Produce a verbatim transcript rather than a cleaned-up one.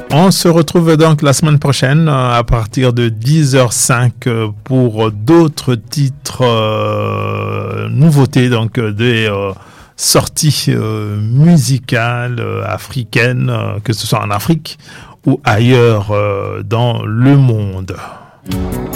On se retrouve donc la semaine prochaine à partir de dix heures cinq pour d'autres titres euh, nouveautés, donc des euh, sorties euh, musicales euh, africaines, euh, que ce soit en Afrique ou ailleurs euh, dans le monde.